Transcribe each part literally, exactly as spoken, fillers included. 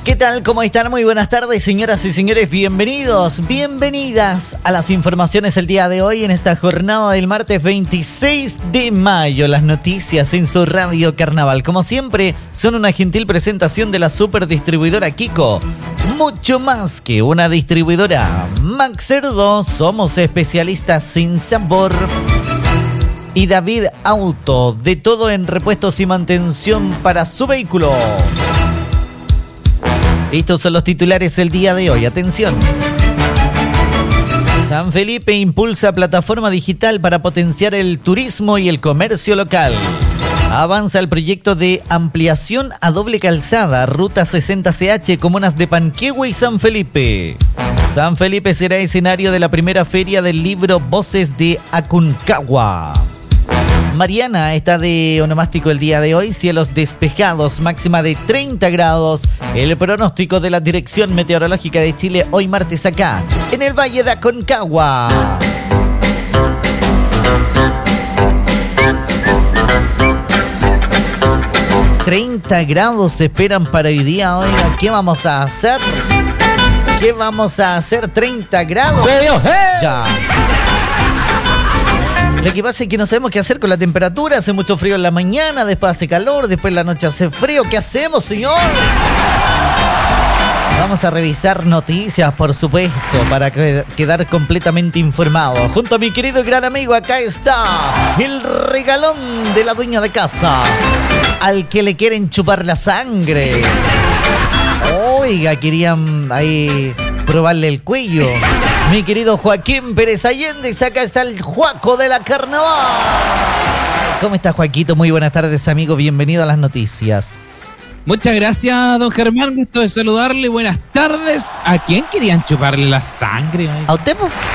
¿Qué tal? ¿Cómo están? Muy buenas tardes, señoras y señores. Bienvenidos, bienvenidas a las informaciones el día de hoy en esta jornada del martes veintiséis de mayo. Las noticias en su Radio Carnaval, como siempre, son una gentil presentación de la superdistribuidora Kiko. Mucho más que una distribuidora. Max Cerdo, somos especialistas sin sabor. Y David Auto, de todo en repuestos y mantención para su vehículo. Estos son los titulares el día de hoy. Atención. San Felipe impulsa plataforma digital para potenciar el turismo y el comercio local. Avanza el proyecto de ampliación a doble calzada, ruta sesenta C H, comunas de Panquehue y San Felipe. San Felipe será escenario de la primera feria del libro Voces de Aconcagua. Mariana está de onomástico el día de hoy, cielos despejados, máxima de treinta grados. El pronóstico de la Dirección Meteorológica de Chile hoy martes acá, en el Valle de Aconcagua. treinta grados se esperan para hoy día. Oiga, ¿qué vamos a hacer? ¿Qué vamos a hacer? treinta grados. Ya. Lo que pasa es que no sabemos qué hacer con la temperatura. Hace mucho frío en la mañana, después hace calor, después en la noche hace frío. ¿Qué hacemos, señor? Vamos a revisar noticias, por supuesto, para quedar completamente informado. Junto a mi querido y gran amigo, acá está el regalón de la dueña de casa, al que le quieren chupar la sangre. Oiga, querían ahí probarle el cuello. Mi querido Joaquín Pérez Allende, acá está el Juaco de la Carnaval. ¿Cómo está, Joaquito? Muy buenas tardes, amigo. Bienvenido a las noticias. Muchas gracias, don Germán. Gusto de saludarle. Buenas tardes. ¿A quién querían chuparle la sangre? ¿A usted?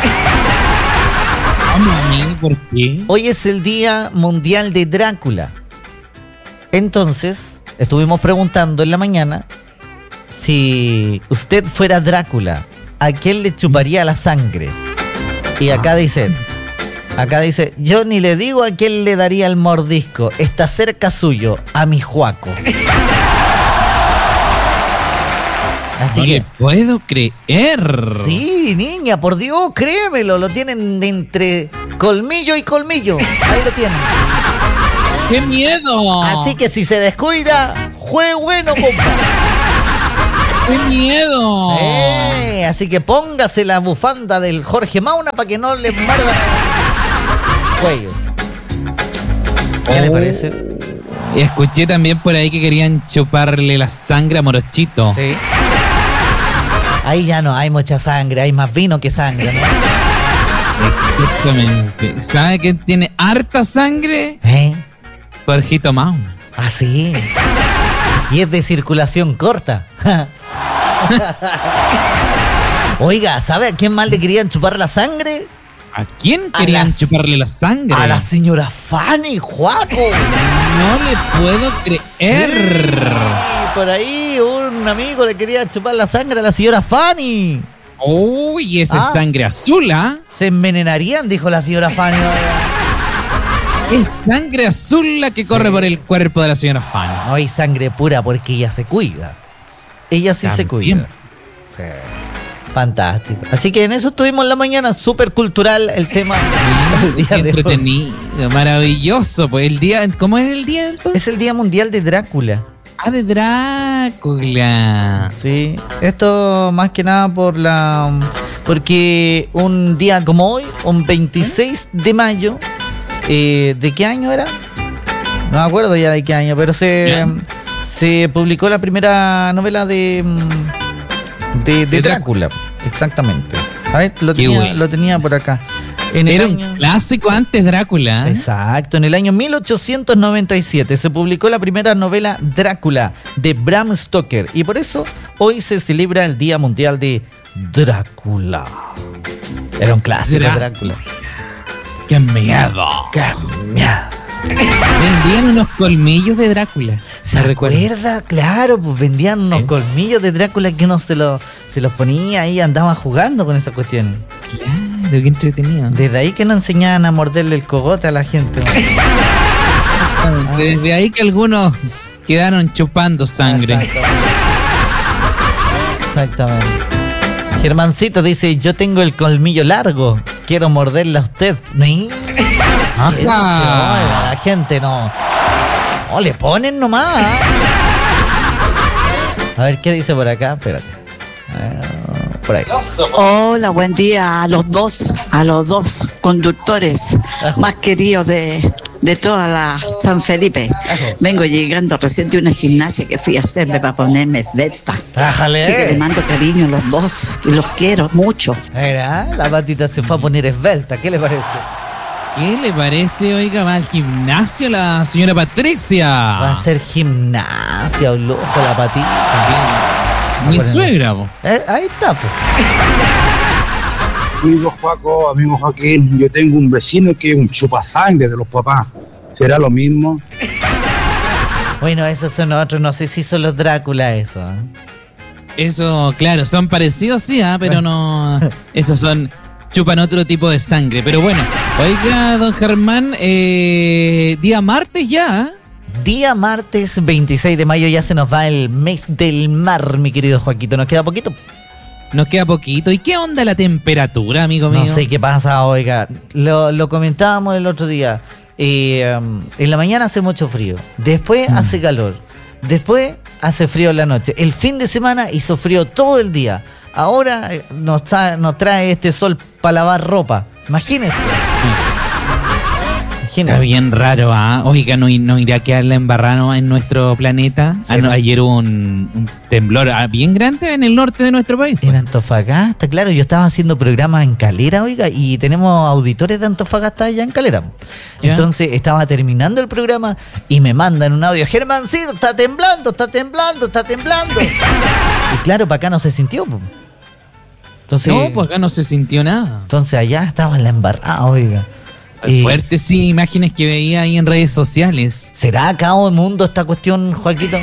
¿A mí? ¿Por qué? Hoy es el Día Mundial de Drácula. Entonces, estuvimos preguntando en la mañana si usted fuera Drácula, ¿a quién le chuparía la sangre? Y acá dice, acá dice, yo ni le digo a quién le daría el mordisco. Está cerca suyo, a mi Juaco. Así no que, le puedo creer. Sí, niña, por Dios, créemelo. Lo tienen de entre colmillo y colmillo. Ahí lo tienen. ¡Qué miedo! Así que si se descuida, jue bueno, compa. ¡Qué miedo! Eh, así que póngase la bufanda del Jorge Mauna para que no le muerda el cuello. ¿Qué oh. le parece? Escuché también por ahí que querían chuparle la sangre a Morochito. Sí. Ahí ya no hay mucha sangre, hay más vino que sangre, ¿no? Exactamente. ¿Sabe quién tiene harta sangre? ¿Eh? Jorgito Mauna. Ah, sí. Y es de circulación corta. Oiga, ¿sabe a quién más le querían chupar la sangre? ¿A quién querían las, chuparle la sangre? A la señora Fanny, Juaco. No le puedo creer. Sí, por ahí un amigo le quería chupar la sangre a la señora Fanny. Uy, esa ah, es sangre azul, ¿ah? ¿eh? Se envenenarían, dijo la señora Fanny. Es sangre azul la que sí corre por el cuerpo de la señora Fanny. No hay sangre pura porque ella se cuida. Ella sí también se cuida. Sí. Fantástico. Así que en eso estuvimos en la mañana, súper cultural el tema. Sí, el día entretenido, de maravilloso. Pues el día, ¿cómo es el día entonces? Es el Día Mundial de Drácula. Ah, de Drácula. Sí. Esto más que nada por la, porque un día como hoy, un veintiséis de mayo, eh, ¿de qué año era? No me acuerdo ya de qué año, pero se Bien. se publicó la primera novela de De, de, de Drácula. Drácula, exactamente. A ver, lo tenía, bueno. lo tenía por acá. En el Era año... un clásico antes Drácula. ¿eh? Exacto, en el año mil ochocientos noventa y siete se publicó la primera novela Drácula de Bram Stoker y por eso hoy se celebra el Día Mundial de Drácula. Era un clásico Drá- Drácula. ¡Qué miedo! ¡Qué miedo! Vendían unos colmillos de Drácula. ¿Se recuerda? Claro, pues vendían unos ¿Sí? colmillos de Drácula que uno se, lo, se los ponía ahí y andaba jugando con esa cuestión. Claro, qué entretenido. Desde ahí que nos enseñaban a morderle el cogote a la gente. Desde ahí que algunos quedaron chupando sangre. Exactamente. Germancito dice, yo tengo el colmillo largo, quiero morderla a usted. ¿Sí? Ajá. No, la gente no. No, le ponen nomás. A ver, ¿qué dice por acá? Espérate. Uh, por ahí. Hola, buen día a los dos, a los dos conductores Ajo. más queridos de, de toda la San Felipe. Ajo. Vengo llegando recién de una gimnasia que fui a hacerme para ponerme esbelta. Bájale. Así que le mando cariño a los dos y los quiero mucho. Mira, la patita se fue a poner esbelta. ¿Qué le parece? ¿Qué le parece, oiga, va al gimnasio la señora Patricia? Va a hacer gimnasia, un loco, la patita. Mi Bueno. suegra, po. Eh, ahí está, pues. Amigo Joaco, amigo Joaquín, yo tengo un vecino que es un chupasangre de los papás. ¿Será lo mismo? Bueno, esos son otros, no sé si son los Drácula eso. ¿eh? Eso, claro, son parecidos, sí, ¿ah? Pero no. Esos son. Chupan otro tipo de sangre. Pero bueno, oiga, don Germán, eh, día martes ya. ¿eh? Día martes veintiséis de mayo, ya se nos va el mes del mar, mi querido Joaquito. ¿Nos queda poquito? Nos queda poquito. ¿Y qué onda la temperatura, amigo mío? No sé qué pasa, oiga. Lo, lo comentábamos el otro día. Eh, um, en la mañana hace mucho frío. Después Mm. hace calor. Después hace frío en la noche. El fin de semana hizo frío todo el día. Ahora eh, nos, tra- nos trae este sol para lavar ropa. Imagínese. Está Imagínese. bien raro, ¿ah? Oiga, ¿no, no irá a quedar la embarrada en nuestro planeta? Sí, Ah, no, ¿no? ayer hubo un, un temblor ah, bien grande en el norte de nuestro país. pues. En Antofagasta, claro, yo estaba haciendo programas en Calera, oiga, y tenemos auditores de Antofagasta allá en Calera. ¿Ya? Entonces estaba terminando el programa y me mandan un audio, Germancito, está temblando, está temblando, está temblando. Y claro, para acá no se sintió. po. Entonces, No, pues acá no se sintió nada. entonces allá estaba en la embarrada, oiga. Y, Fuerte, sí, imágenes que veía ahí en redes sociales. ¿será acabado el mundo esta cuestión, Joaquito?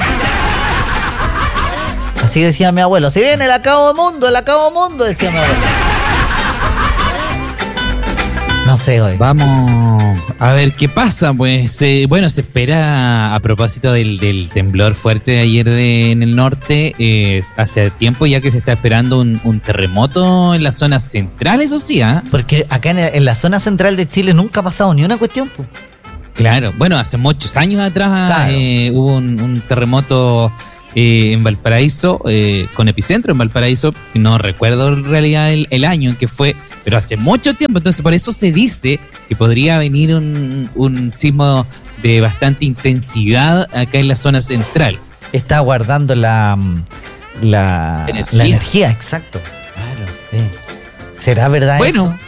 Así decía mi abuelo, si viene el acabo del mundo, el acabo del mundo, decía mi abuelo. No sé, oiga. Vamos a ver qué pasa. Pues eh, bueno, se espera a propósito del, del temblor fuerte de ayer de- en el norte, eh, hace tiempo ya que se está esperando un, un terremoto en la zona central, eso sí, ¿ah? Porque acá en, en la zona central de Chile nunca ha pasado ni una cuestión. po. Claro, bueno, hace muchos años atrás Claro. eh, hubo un, un terremoto eh, en Valparaíso, eh, con epicentro en Valparaíso, no recuerdo en realidad el, el año en que fue, pero hace mucho tiempo, entonces por eso se dice que podría venir un, un sismo de bastante intensidad acá en la zona central. Está guardando la, mm, la, Energía. la energía, exacto. Sí. ¿Será verdad Bueno, eso?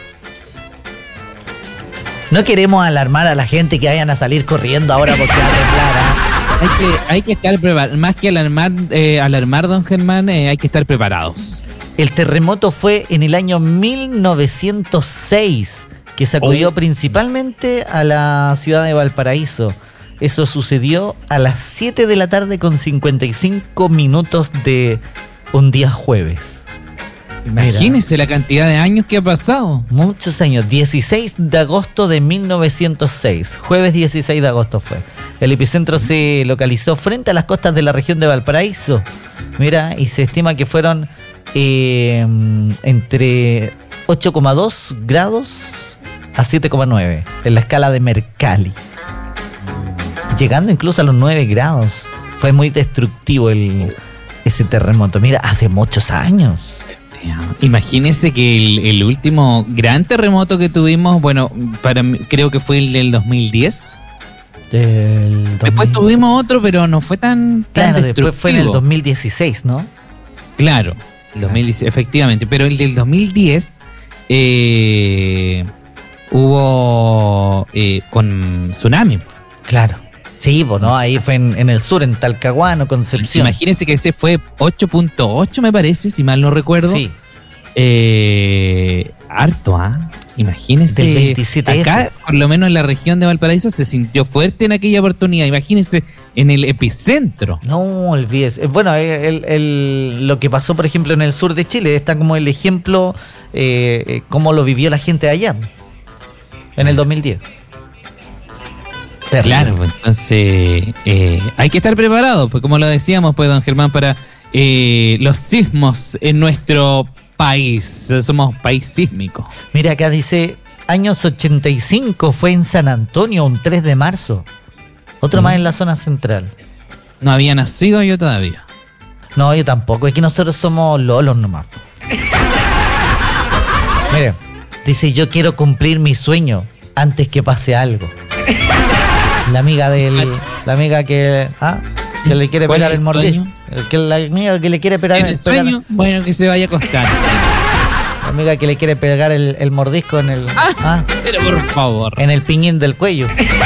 No queremos alarmar a la gente que vayan a salir corriendo ahora porque va a temblar. ¿ah? hay que, hay que estar preparados, más que alarmar, eh, alarmar don Germán, eh, hay que estar preparados. El terremoto fue en el año mil novecientos seis, que sacudió Oh. principalmente a la ciudad de Valparaíso. Eso sucedió a las siete de la tarde con cincuenta y cinco minutos de un día jueves. Imagínense la cantidad de años que ha pasado. Muchos años, dieciséis de agosto de mil novecientos seis, jueves dieciséis de agosto fue. El epicentro se localizó frente a las costas de la región de Valparaíso. Mira, y se estima que fueron eh, entre ocho coma dos grados a siete coma nueve en la escala de Mercalli. Llegando incluso a los nueve grados. Fue muy destructivo el, ese terremoto. Mira, hace muchos años. Imagínense que el, el último gran terremoto que tuvimos, bueno, para mí, creo que fue el del dos mil diez. Del Después dos mil tuvimos otro, pero no fue tan, tan Claro, después fue en el destructivo. dos mil dieciséis, ¿no? Claro, el dos mil diez, efectivamente. Pero el del dos mil diez eh, hubo eh, con tsunami. Claro. Sí, pues, ¿no? Ahí fue en, en el sur, en Talcahuano, Concepción. Imagínense que ese fue ocho punto ocho, me parece, si mal no recuerdo. Sí. Eh, harto, ¿ah? Imagínense. Del veintisiete F. Acá, por lo menos en la región de Valparaíso, se sintió fuerte en aquella oportunidad. Imagínense en el epicentro. No olvides. Eh, Bueno, eh, el- el- lo que pasó, por ejemplo, en el sur de Chile, está como el ejemplo, eh, eh, cómo lo vivió la gente de allá, en el dos mil diez. Terrible. Claro, pues entonces eh, hay que estar preparado, pues como lo decíamos, pues don Germán, para eh, los sismos en nuestro país. Somos país sísmico. Mira, acá dice, años ochenta y cinco fue en San Antonio, un tres de marzo. Otro mm. más en la zona central. No había nacido yo todavía. No, yo tampoco. Es que nosotros somos lolos nomás. Mire, dice, yo quiero cumplir mi sueño antes que pase algo. La amiga del... La amiga que... ¿ah? Que le quiere pegar el, el mordisco. Que la amiga que le quiere pegar el, el sueño, pegar, bueno, que se vaya a acostar. La amiga que le quiere pegar el, el mordisco en el... Ah, ¿ah? Pero por favor. En el piñín del cuello.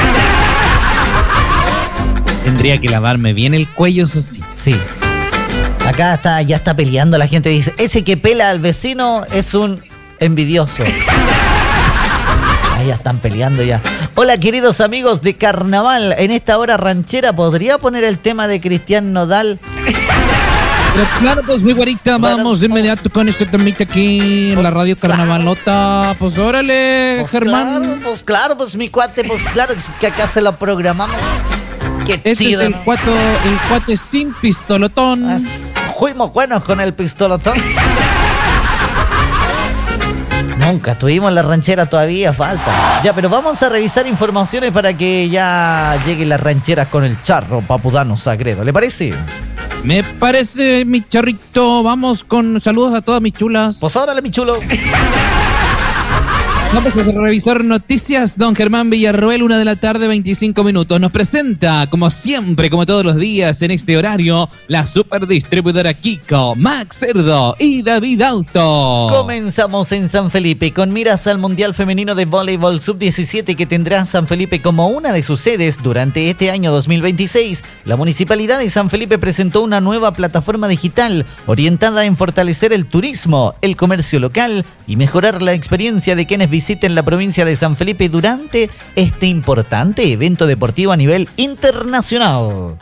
Tendría que lavarme bien el cuello, eso sí. Sí. Acá está, ya está peleando la gente. Dice, ese que pela al vecino es un envidioso. Ahí ya están peleando ya. Hola, queridos amigos de Carnaval. En esta hora ranchera, ¿podría poner el tema de Cristian Nodal? Pero claro, pues mi guarita, vamos de inmediato con este temita aquí en pues, la radio Carnavalota. Pues órale, pues Germán. Claro, pues claro, pues mi cuate, pues claro, que acá se lo programamos. Qué este chido, es el, ¿no? cuate, el cuate sin pistolotón. Es, fuimos buenos con el pistolotón. Nunca estuvimos en la ranchera, todavía falta. Ya, pero vamos a revisar informaciones para que ya lleguen las rancheras con el charro papudano sagredo. ¿Le parece? Me parece, mi charrito. Vamos con saludos a todas mis chulas. Pues órale, mi chulo. Vamos a revisar noticias. Don Germán Villarroel, una de la tarde, veinticinco minutos. Nos presenta, como siempre, como todos los días en este horario, la superdistribuidora Kiko, Max Cerdo y David Auto. Comenzamos en San Felipe con miras al Mundial Femenino de Voleibol sub diecisiete que tendrá San Felipe como una de sus sedes durante este año dos mil veintiséis. La Municipalidad de San Felipe presentó una nueva plataforma digital orientada en fortalecer el turismo, el comercio local y mejorar la experiencia de quienes visiten la provincia de San Felipe durante este importante evento deportivo a nivel internacional.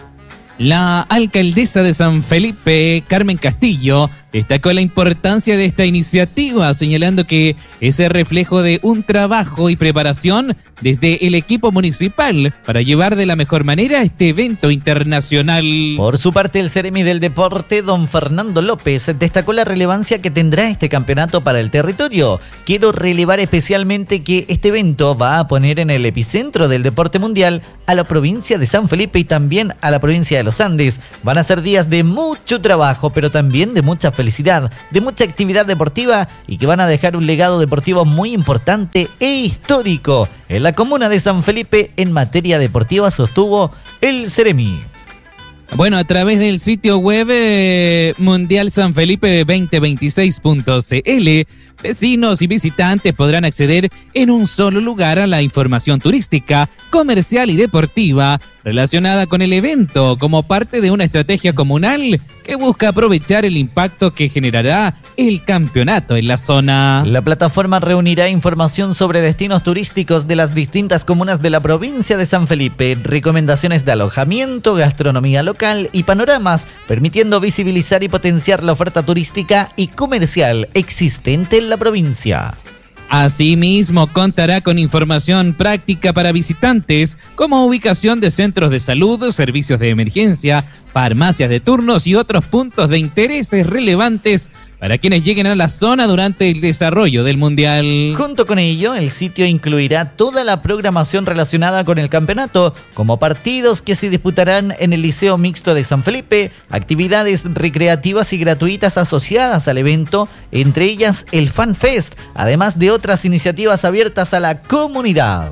La alcaldesa de San Felipe, Carmen Castillo, destacó la importancia de esta iniciativa, señalando que es el reflejo de un trabajo y preparación desde el equipo municipal para llevar de la mejor manera este evento internacional. Por su parte, el Ceremi del Deporte, don Fernando López, destacó la relevancia que tendrá este campeonato para el territorio. Quiero relevar especialmente que este evento va a poner en el epicentro del deporte mundial a la provincia de San Felipe y también a la provincia de los Andes. Van a ser días de mucho trabajo, pero también de mucha felicidad, de mucha actividad deportiva y que van a dejar un legado deportivo muy importante e histórico en la comuna de San Felipe en materia deportiva, sostuvo el Ceremi. Bueno, a través del sitio web eh, mundial san felipe veinte veintiséis punto c l, vecinos y visitantes podrán acceder en un solo lugar a la información turística, comercial y deportiva relacionada con el evento como parte de una estrategia comunal que busca aprovechar el impacto que generará el campeonato en la zona. La plataforma reunirá información sobre destinos turísticos de las distintas comunas de la provincia de San Felipe, recomendaciones de alojamiento, gastronomía local y panoramas, permitiendo visibilizar y potenciar la oferta turística y comercial existente en la provincia. Asimismo, contará con información práctica para visitantes, como ubicación de centros de salud, servicios de emergencia, farmacias de turnos y otros puntos de intereses relevantes para quienes lleguen a la zona durante el desarrollo del Mundial. Junto con ello, el sitio incluirá toda la programación relacionada con el campeonato, como partidos que se disputarán en el Liceo Mixto de San Felipe, actividades recreativas y gratuitas asociadas al evento, entre ellas el Fan Fest, además de otras iniciativas abiertas a la comunidad.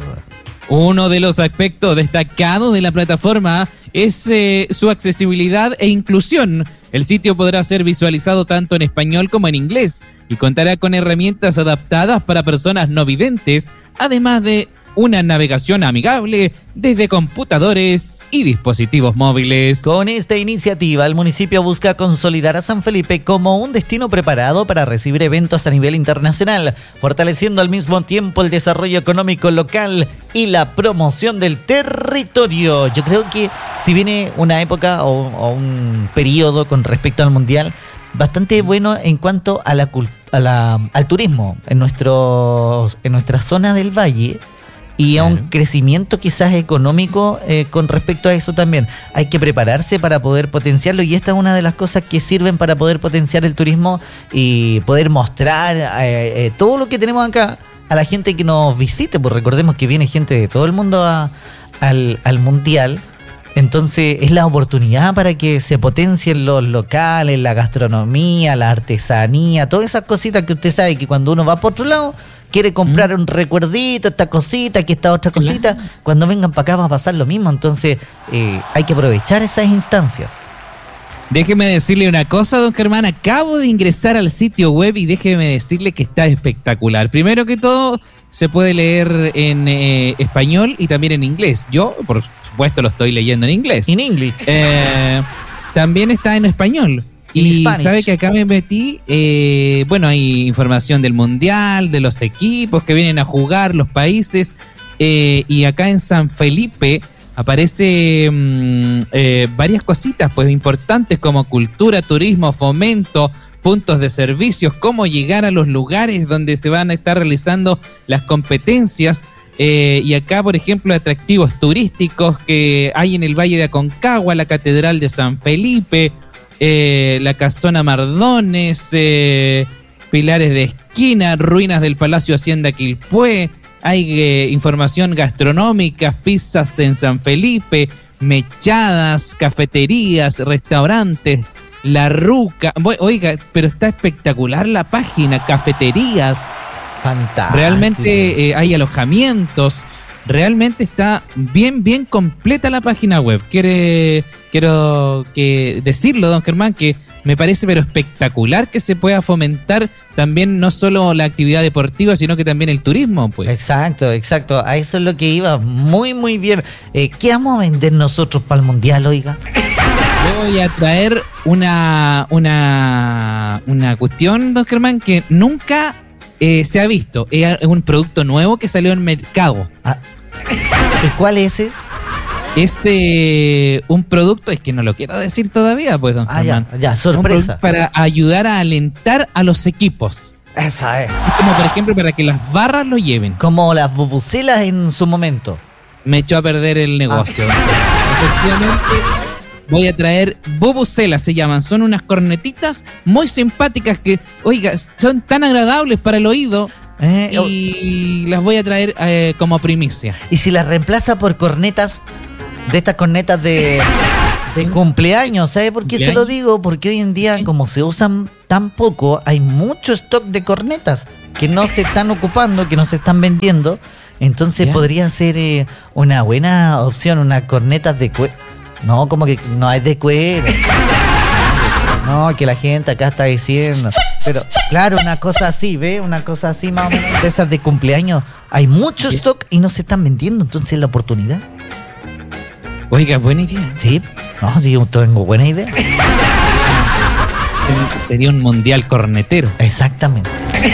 Uno de los aspectos destacados de la plataforma es eh, su accesibilidad e inclusión. El sitio podrá ser visualizado tanto en español como en inglés y contará con herramientas adaptadas para personas no videntes, además de una navegación amigable desde computadores y dispositivos móviles. Con esta iniciativa, el municipio busca consolidar a San Felipe como un destino preparado para recibir eventos a nivel internacional, fortaleciendo al mismo tiempo el desarrollo económico local y la promoción del territorio. Yo creo que si viene una época o, o un periodo con respecto al Mundial, bastante bueno en cuanto a la, a la, al turismo en, nuestro, en nuestra zona del valle. y a Claro. un crecimiento quizás económico eh, con respecto a eso también. Hay que prepararse para poder potenciarlo y esta es una de las cosas que sirven para poder potenciar el turismo y poder mostrar eh, eh, todo lo que tenemos acá a la gente que nos visite, pues recordemos que viene gente de todo el mundo a, al, al mundial. Entonces es la oportunidad para que se potencien los locales, la gastronomía, la artesanía, todas esas cositas que usted sabe que cuando uno va por otro lado quiere comprar ¿Mm? un recuerdito, esta cosita, que esta otra Claro. cosita, cuando vengan para acá va a pasar lo mismo. Entonces eh, hay que aprovechar esas instancias. Déjeme decirle una cosa, don Germán. Acabo de ingresar al sitio web y déjeme decirle que está espectacular. Primero que todo, se puede leer en eh, español y también en inglés. Yo, por supuesto, lo estoy leyendo en inglés. In English. Eh, también está en español. In Y Spanish. sabe que acá me metí, eh, bueno, hay información del mundial, de los equipos que vienen a jugar, los países. Eh, y acá en San Felipe aparece mm, eh, varias cositas pues importantes como cultura, turismo, fomento, puntos de servicios, cómo llegar a los lugares donde se van a estar realizando las competencias. Eh, y acá, por ejemplo, atractivos turísticos que hay en el Valle de Aconcagua, la Catedral de San Felipe, eh, la Casona Mardones, eh, pilares de esquina, ruinas del Palacio Hacienda Quilpué. Hay eh, información gastronómica, pizzas en San Felipe, mechadas, cafeterías, restaurantes, La Ruca. Bo- Oiga, pero está espectacular la página, cafeterías. Fantástico. Realmente eh, hay alojamientos. Realmente está bien, bien completa la página web. Quiere, quiero que decirlo, don Germán, que me parece pero espectacular que se pueda fomentar también no solo la actividad deportiva, sino que también el turismo, pues. Exacto, exacto. A eso es lo que iba. Muy, muy bien. Eh, ¿Qué vamos a vender nosotros para el mundial, oiga? Yo voy a traer una, una, una cuestión, don Germán, que nunca eh, se ha visto. Es un producto nuevo que salió en mercado. Ah, ¿y cuál es ese? Es eh, un producto, es que no lo quiero decir todavía, pues, don Ah, ya, Germán. ya, Un sorpresa. producto para ayudar a alentar a los equipos. Esa es. Es como, por ejemplo, para que las barras lo lleven. Como las bubucelas en su momento. Me echó a perder el negocio. Ah. Efectivamente, voy a traer bubucelas, se llaman. Son unas cornetitas muy simpáticas que, oiga, son tan agradables para el oído. Eh, Y las voy a traer eh, como primicia. Y si las reemplaza por cornetas, de estas cornetas de, de cumpleaños, ¿sabe por qué se lo digo? Porque hoy en día, como se usan tan poco, hay mucho stock de cornetas que no se están ocupando, que no se están vendiendo. Entonces Ya. podría ser eh, una buena opción, unas cornetas de cuero. No, como que no es de cuero. No, que la gente acá está diciendo. Pero, claro, una cosa así, ¿ve? Una cosa así más o menos de esas de cumpleaños. Hay mucho Ya. stock y no se están vendiendo, entonces es la oportunidad. Oiga, buena idea. Sí, no, sí, yo tengo buena idea. Sería un mundial cornetero. Exactamente.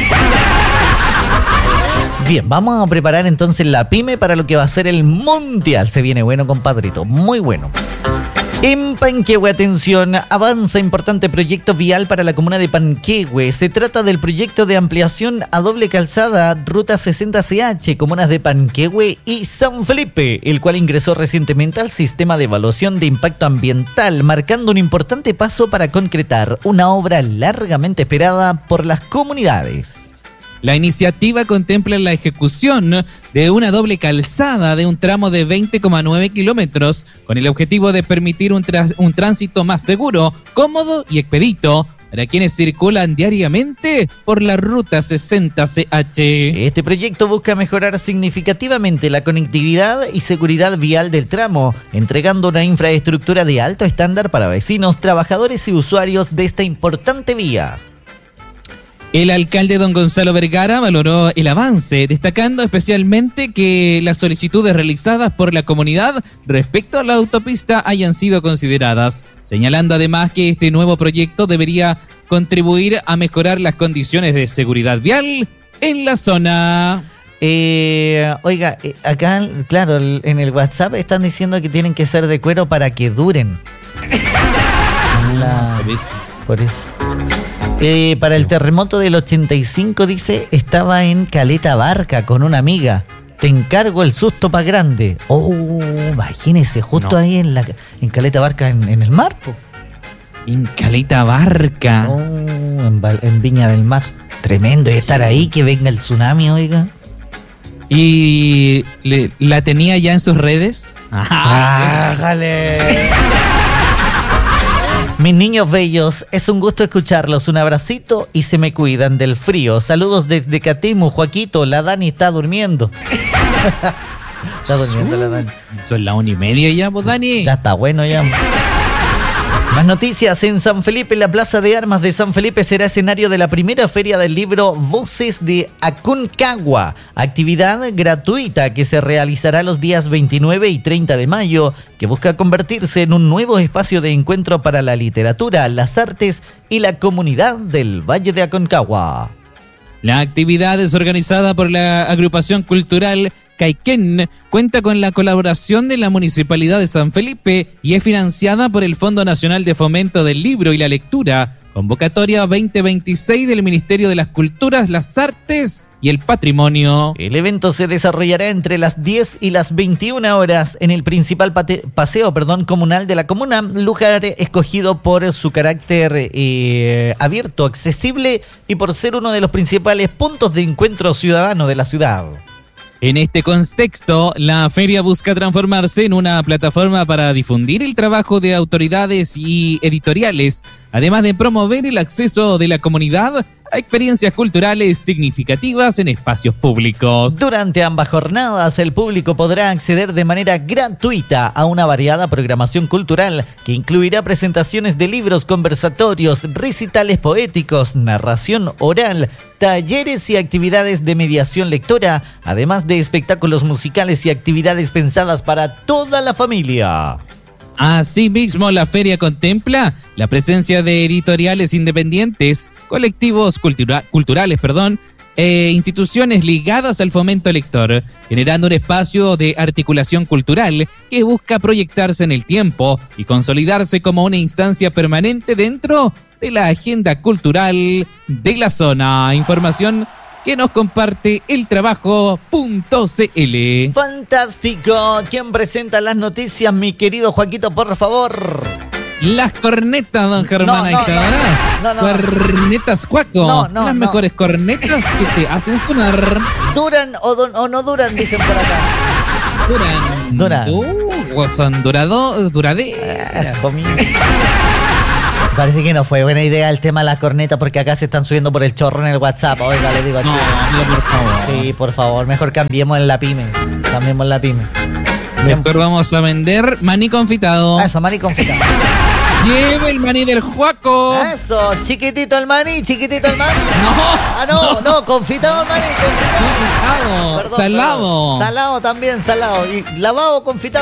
Bien, vamos a preparar entonces la pyme para lo que va a ser el mundial. Se viene bueno, compadrito, muy bueno. En Panquehue, atención, avanza importante proyecto vial para la comuna de Panquehue. Se trata del proyecto de ampliación a doble calzada Ruta sesenta C H, comunas de Panquehue y San Felipe, el cual ingresó recientemente al sistema de evaluación de impacto ambiental, marcando un importante paso para concretar una obra largamente esperada por las comunidades. La iniciativa contempla la ejecución de una doble calzada de un tramo de veinte coma nueve kilómetros con el objetivo de permitir un, tras- un tránsito más seguro, cómodo y expedito para quienes circulan diariamente por la Ruta sesenta C H. Este proyecto busca mejorar significativamente la conectividad y seguridad vial del tramo, entregando una infraestructura de alto estándar para vecinos, trabajadores y usuarios de esta importante vía. El alcalde don Gonzalo Vergara valoró el avance, destacando especialmente que las solicitudes realizadas por la comunidad respecto a la autopista hayan sido consideradas, señalando además que este nuevo proyecto debería contribuir a mejorar las condiciones de seguridad vial en la zona. Eh, oiga, eh, acá, claro, el- en el WhatsApp están diciendo que tienen que ser de cuero para que duren. La- Por eso. Por eso. Eh, para el terremoto del ochenta y cinco, dice, estaba en Caleta Barca con una amiga. Te encargo el susto pa' grande. Oh, imagínese, justo No. ahí en la en Caleta Barca, en, en el mar, po. En Caleta Barca. Oh, en, Val- en Viña del Mar. Tremendo, y estar ahí, que venga el tsunami, oiga. ¿Y le- la tenía ya en sus redes? Ajá. ¡Ájale! Mis niños bellos, es un gusto escucharlos. Un abracito y se me cuidan del frío. Saludos desde Catemu, Joaquito. La Dani está durmiendo. Está durmiendo la Dani. Son la una y media ya, pues, Dani. Ya está bueno ya. Más noticias. En San Felipe, la Plaza de Armas de San Felipe será escenario de la primera feria del libro Voces de Aconcagua, actividad gratuita que se realizará los días veintinueve y treinta de mayo, que busca convertirse en un nuevo espacio de encuentro para la literatura, las artes y la comunidad del Valle de Aconcagua. La actividad es organizada por la agrupación cultural Caiquén, cuenta con la colaboración de la Municipalidad de San Felipe y es financiada por el Fondo Nacional de Fomento del Libro y la Lectura, convocatoria veinte veintiséis del Ministerio de las Culturas, las Artes y el Patrimonio. El evento se desarrollará entre las diez y las veintiuna horas en el principal pate- paseo perdón, comunal de la comuna, lugar escogido por su carácter eh, abierto, accesible y por ser uno de los principales puntos de encuentro ciudadano de la ciudad. En este contexto, la feria busca transformarse en una plataforma para difundir el trabajo de autoridades y editoriales, además de promover el acceso de la comunidad a experiencias culturales significativas en espacios públicos. Durante ambas jornadas, el público podrá acceder de manera gratuita a una variada programación cultural que incluirá presentaciones de libros, conversatorios, recitales poéticos, narración oral, talleres y actividades de mediación lectora, además de espectáculos musicales y actividades pensadas para toda la familia. Asimismo, la feria contempla la presencia de editoriales independientes, colectivos cultura- culturales, perdón, e instituciones ligadas al fomento lector, generando un espacio de articulación cultural que busca proyectarse en el tiempo y consolidarse como una instancia permanente dentro de la agenda cultural de la zona. Información que nos comparte el trabajo punto c l. Fantástico. ¿Quién presenta las noticias, mi querido Joaquito, por favor? Las cornetas, don Germán, No, ahí no, está, no, ¿verdad? no, no. Cornetas Cuaco. No, no, Las no. mejores cornetas que te hacen sonar. ¿Duran o, don- o no duran? Dicen por acá. Duran. Duran. Du- son durado, duraderas. Comí. Parece que no fue buena idea el tema de las cornetas porque acá se están subiendo por el chorro en el WhatsApp. Oiga, le digo a No, ti. mira, por favor. Sí, por favor, mejor cambiemos en la pyme. Cambiemos en la pyme. Mejor vamos a vender maní confitado. Eso, maní confitado. Lleva el maní del Juaco. Eso, chiquitito el maní, chiquitito el maní. No. Ah, no, no, confitado el maní, confitado. Confitado. Perdón, Salado. perdón. Salado también, salado. Y lavado, confitado.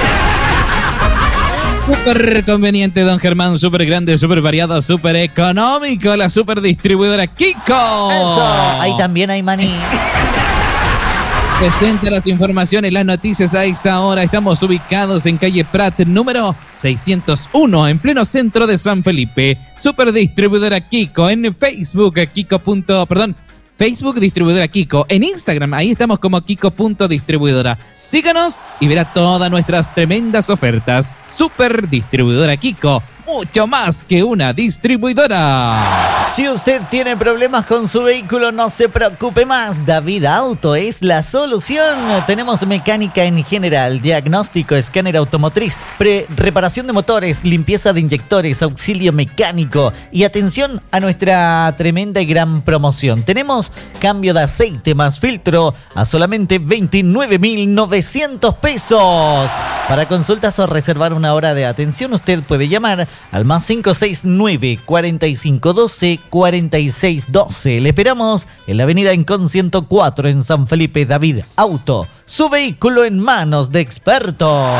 Súper conveniente, don Germán, súper grande, súper variado, súper económico, la súper distribuidora Kiko. Eso, ahí también hay maní. Presenta las informaciones, las noticias a esta hora. Estamos ubicados en calle Prat, número seiscientos uno, en pleno centro de San Felipe. Super distribuidora Kiko en Facebook, Kiko. Perdón, Facebook distribuidora Kiko. En Instagram, ahí estamos como Kiko.distribuidora. Síganos y verá todas nuestras tremendas ofertas. Super distribuidora Kiko. Mucho más que una distribuidora. Si usted tiene problemas con su vehículo, no se preocupe más. David Auto es la solución. Tenemos mecánica en general, diagnóstico, escáner automotriz, pre reparación de motores, limpieza de inyectores, auxilio mecánico y atención a nuestra tremenda y gran promoción. Tenemos cambio de aceite más filtro a solamente veintinueve mil novecientos pesos. Para consultas o reservar una hora de atención, usted puede llamar al más cinco seis nueve, cuarenta y cinco doce, cuarenta y seis doce. Le esperamos en la avenida Incon ciento cuatro en San Felipe. David Auto, su vehículo en manos de expertos.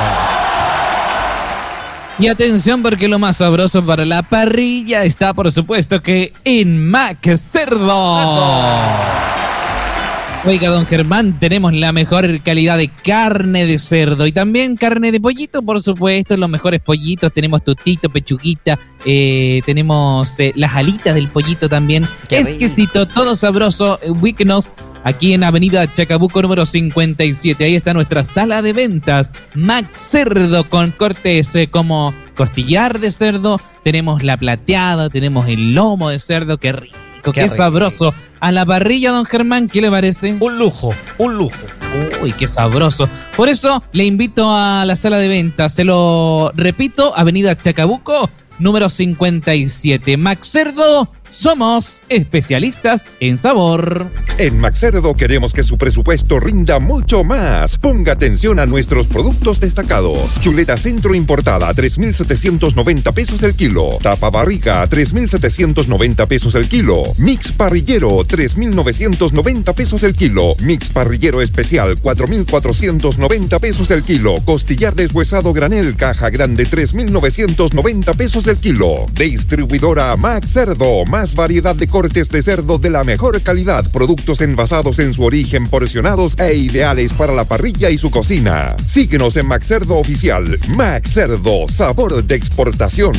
Y atención porque lo más sabroso para la parrilla está por supuesto que en Mac Cerdo. Oiga, don Germán, tenemos la mejor calidad de carne de cerdo y también carne de pollito, por supuesto, los mejores pollitos. Tenemos tutito, pechuguita, eh, tenemos eh, las alitas del pollito también. Qué Exquisito, todo sabroso. Ubíquenos aquí en Avenida Chacabuco número cincuenta y siete. Ahí está nuestra sala de ventas, Max Cerdo, con cortes eh, como costillar de cerdo, tenemos la plateada, tenemos el lomo de cerdo, qué rico, qué, qué sabroso. A la parrilla, don Germán, ¿qué le parece? Un lujo, un lujo. Uy, qué sabroso. Por eso le invito a la sala de ventas, se lo repito, Avenida Chacabuco número cincuenta y siete. Max Cerdo, somos especialistas en sabor. En Maxcerdo queremos que su presupuesto rinda mucho más. Ponga atención a nuestros productos destacados. Chuleta centro importada a tres mil setecientos noventa pesos el kilo. Tapa barriga a tres mil setecientos noventa pesos el kilo. Mix parrillero tres mil novecientos noventa pesos el kilo. Mix parrillero especial cuatro mil cuatrocientos noventa pesos el kilo. Costillar deshuesado granel caja grande tres mil novecientos noventa pesos el kilo. Distribuidora Maxcerdo. Más variedad de cortes de cerdo de la mejor calidad, productos envasados en su origen, porcionados e ideales para la parrilla y su cocina. Síguenos en Maxcerdo Oficial. Maxcerdo, sabor de exportación.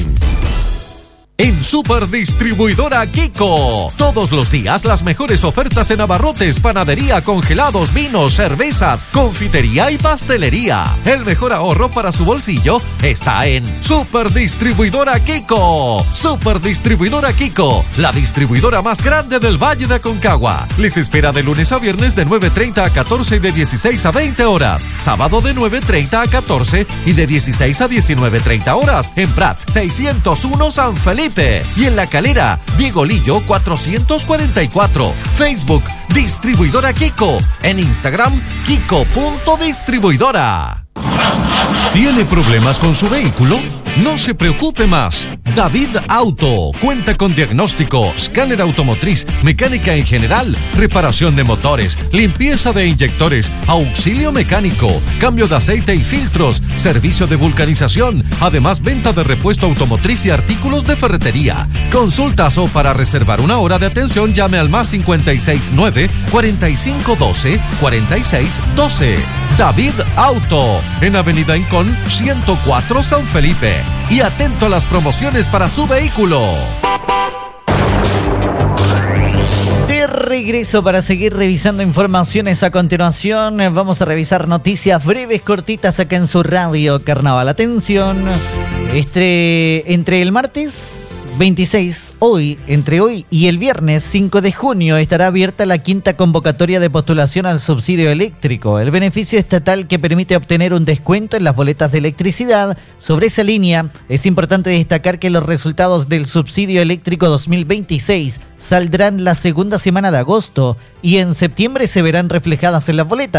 En Super Distribuidora Kiko. Todos los días las mejores ofertas en abarrotes, panadería, congelados, vinos, cervezas, confitería y pastelería. El mejor ahorro para su bolsillo está en Super Distribuidora Kiko. Super Distribuidora Kiko, la distribuidora más grande del Valle de Aconcagua. Les espera de lunes a viernes de nueve treinta a catorce y de dieciséis a veinte horas. Sábado de nueve treinta a catorce y de dieciséis a diecinueve treinta horas. En Prat seiscientos uno San Felipe. Y en La Calera, Diego Lillo cuatrocientos cuarenta y cuatro. Facebook, Distribuidora Kiko. En Instagram, Kiko.distribuidora. ¿Tiene problemas con su vehículo? No se preocupe más. David Auto cuenta con diagnóstico, escáner automotriz, mecánica en general, reparación de motores, limpieza de inyectores, auxilio mecánico, cambio de aceite y filtros, servicio de vulcanización, además venta de repuesto automotriz y artículos de ferretería. Consultas o para reservar una hora de atención llame al más cincuenta y seis nueve, cuarenta y cinco doce, cuarenta y seis doce. David Auto, en Avenida Incón ciento cuatro San Felipe. Y atento a las promociones para su vehículo. De regreso para seguir revisando informaciones. A continuación vamos a revisar noticias breves, cortitas acá en su radio Carnaval. Atención, este, entre el martes veintiséis, hoy, entre hoy y el viernes cinco de junio, estará abierta la quinta convocatoria de postulación al subsidio eléctrico, el beneficio estatal que permite obtener un descuento en las boletas de electricidad. Sobre esa línea, es importante destacar que los resultados del subsidio eléctrico dos mil veintiséis saldrán la segunda semana de agosto y en septiembre se verán reflejadas en las boletas.